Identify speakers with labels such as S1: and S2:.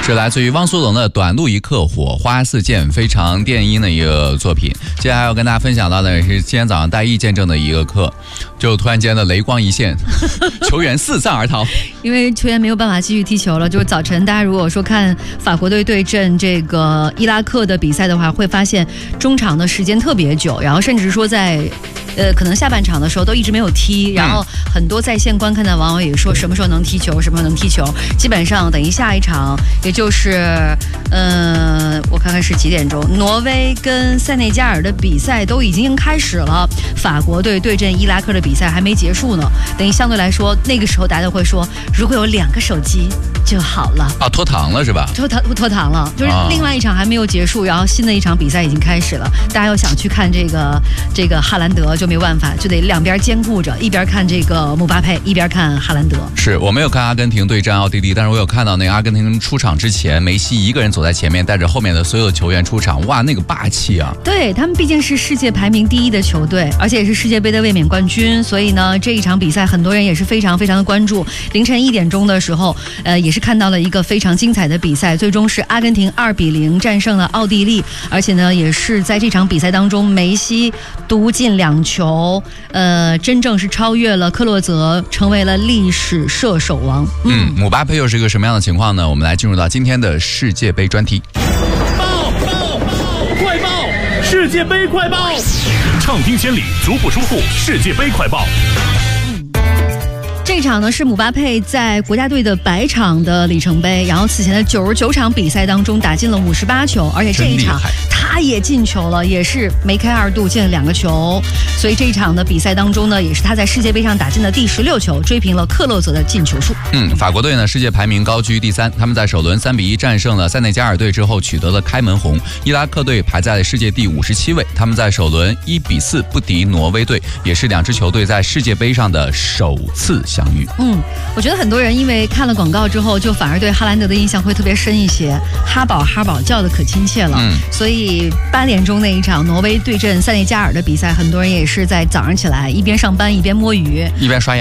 S1: 是来自于汪苏泷的短路一刻火花四溅，非常电音的一个作品。接下来要跟大家分享到的是今天早上带意见证的一个课，就突然间的雷光一现，球员四散而逃。
S2: 因为球员没有办法继续踢球了，就是早晨大家如果说看法国队对阵这个伊拉克的比赛的话，会发现中场的时间特别久，然后甚至说在可能下半场的时候都一直没有踢，然后很多在线观看的网友也说什么时候能踢球，什么时候能踢球。基本上等于下一场，也就是我看看是几点钟，挪威跟塞内加尔的比赛都已经开始了，法国队对阵伊拉克的比赛还没结束呢。等于相对来说，那个时候大家都会说，如果有2个手机就好了啊，
S1: 脱堂了是吧？脱
S2: 堂了，就是另外一场还没有结束，然后新的一场比赛已经开始了。大家又想去看这个哈兰德，就没有办法，就得两边兼顾着，一边看这个姆巴佩，一边看哈兰德。
S1: 是我没有看阿根廷对战奥地利，但是我有看到那个阿根廷出场之前，梅西一个人走在前面，带着后面的所有的球员出场，哇，那个霸气啊！对，
S2: 他们毕竟是世界排名第1的球队，而且也是世界杯的卫冕冠军，所以呢，这一场比赛很多人也是非常非常的关注。凌晨1点钟的时候，也是看到了一个非常精彩的比赛，最终是阿根廷2-0战胜了奥地利，而且呢，也是在这场比赛当中，梅西独进2球，真正是超越了克洛泽，成为了历史射手王。
S1: 姆巴佩又是一个什么样的情况呢？我们来进入到今天的世界杯专题。
S3: 快报！世界杯快报！畅听千里，足不出户，世界杯快报。
S2: 这场呢是姆巴佩在国家队的100场的里程碑，然后此前的99场比赛当中打进了58球，而且这一场他也进球了，也是梅开2度进了2个球，所以这一场的比赛当中呢，也是他在世界杯上打进的第16球，追平了克洛泽的进球数。
S1: 法国队呢世界排名高居第3，他们在首轮3-1战胜了塞内加尔队之后取得了开门红。伊拉克队排在世界第57位，他们在首轮1-4不敌挪威队，也是2支球队在世界杯上的首次相遇。
S2: 我觉得很多人因为看了广告之后，就反而对哈兰德的印象会特别深一些，哈宝叫的可亲切了。所以8点钟那一场挪威对阵塞内加尔的比赛，很多人也是在早上起来一边上班一边摸鱼，
S1: 一边刷牙。